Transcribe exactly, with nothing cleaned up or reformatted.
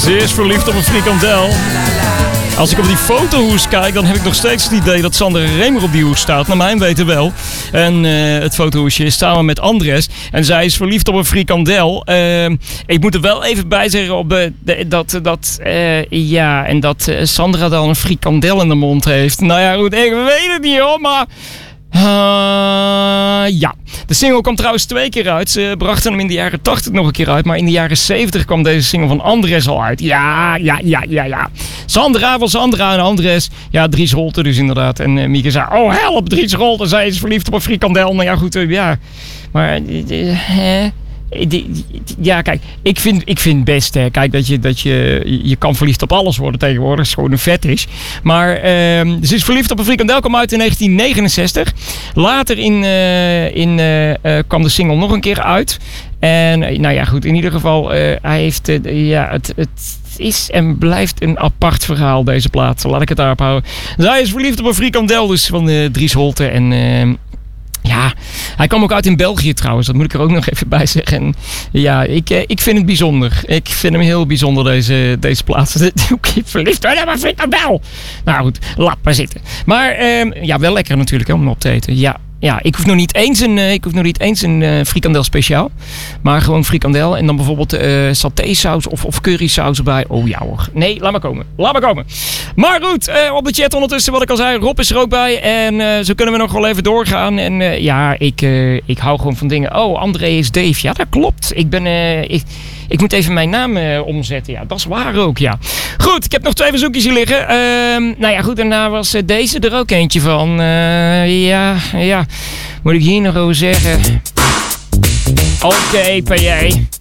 Ze is verliefd op een frikandel. Als ik op die fotohoes kijk, dan heb ik nog steeds het idee dat Sandra Remer op die hoes staat. Naar mijn weten wel. En uh, het fotohoesje is samen met Andres. En zij is verliefd op een frikandel. Uh, ik moet er wel even bij zeggen op de, de, dat, dat, uh, ja, en dat uh, Sandra dan een frikandel in de mond heeft. Nou ja, goed, ik weet het niet hoor, maar... Uh, ja, de single kwam trouwens twee keer uit. Ze brachten hem in de jaren tachtig nog een keer uit. Maar in de jaren zeventig kwam deze single van Andres al uit. Ja, ja, ja, ja, ja. Sandra van Sandra en Andres. Ja, Dries Holte dus inderdaad. En uh, Mieke zei, oh help, Dries Holte. Zij is verliefd op een frikandel. Nou ja, goed, uh, ja. Maar, uh, uh, ja, kijk, ik vind, ik vind best, hè, kijk, dat je, dat je, je kan verliefd op alles worden tegenwoordig. Dat is gewoon een fetish. Maar uh, ze is verliefd op een frikandel, kwam uit in negentien negenenzestig. Later in, uh, in, uh, uh, kwam de single nog een keer uit. En, uh, nou ja, goed, in ieder geval, uh, hij heeft, uh, ja, het... het is en blijft een apart verhaal, deze plaat. Laat ik het daarop houden. Zij is verliefd op een frikandel, dus van uh, Dries Holte en... Uh, Ja, hij kwam ook uit in België trouwens. Dat moet ik er ook nog even bij zeggen. En ja, ik, ik vind het bijzonder. Ik vind hem heel bijzonder, deze, deze plaats. Ik verliefd op een frikandel. Nou goed, laat maar zitten. Maar uh, ja, wel lekker natuurlijk hè, om op te eten. Ja. Ja, ik hoef nog niet eens een, ik hoef nog niet eens een uh, frikandel speciaal. Maar gewoon frikandel en dan bijvoorbeeld uh, satésaus of, of currysaus erbij. Oh ja hoor. Nee, laat maar komen. Laat maar komen. Maar goed, uh, op de chat ondertussen wat ik al zei. Rob is er ook bij. En uh, zo kunnen we nog wel even doorgaan. En uh, ja, ik, uh, ik hou gewoon van dingen. Oh, André is Dave. Ja, dat klopt. Ik ben... Uh, ik, Ik moet even mijn naam uh, omzetten. Ja, dat is waar ook, ja. Goed, ik heb nog twee verzoekjes hier liggen. Uh, nou ja, goed, daarna was uh, deze er ook eentje van. Uh, ja, ja. Moet ik hier nog over zeggen? Oké, okay, P J.